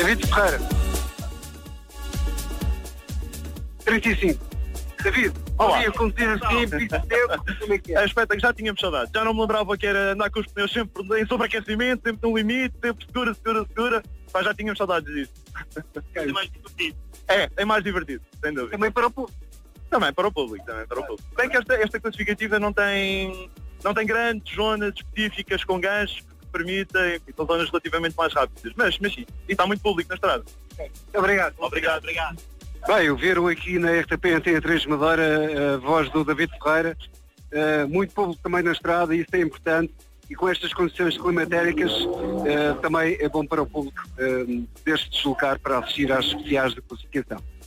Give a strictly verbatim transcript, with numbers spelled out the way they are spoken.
David Ferreira. trinta e cinco. David, Olá. eu conduzir assim, piso tempo, como é que É é? espetáculo, já tínhamos saudade. Já não me lembrava que era andar com os pneus sempre em sobreaquecimento, sempre no limite, sempre segura, segura, segura. Pá, já tínhamos saudades disso. É mais divertido. É, é mais divertido, sem dúvida. Também para o público. Também para o público, também para o público. Bem que esta, esta classificativa não tem, não tem grandes zonas específicas com ganchos que permitem, enfim, são zonas relativamente mais rápidas. Mas, mas sim, e está muito público na estrada. Obrigado. Obrigado, obrigado. Bem, ouviram aqui na R T P Antena três Madeira a voz do David Ferreira, uh, muito público também na estrada, e isso é importante, e com estas condições climatéricas uh, também é bom para o público uh, poder-se deslocar para assistir às especiais de classificação.